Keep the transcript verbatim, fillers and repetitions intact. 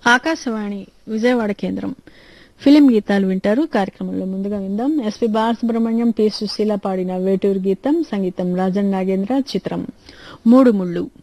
ఆకాశవాణి విజయవాడ కేంద్రం ఫిలిం గీతాలు వింటారు. కార్యక్రమంలో ముందుగా విందాం ఎస్పి బాలసుబ్రహ్మణ్యం, పి సుశీల పాడిన వేటూరు గీతం. సంగీతం రాజన్ నాగేంద్ర. చిత్రం మూడు ముళ్ళు.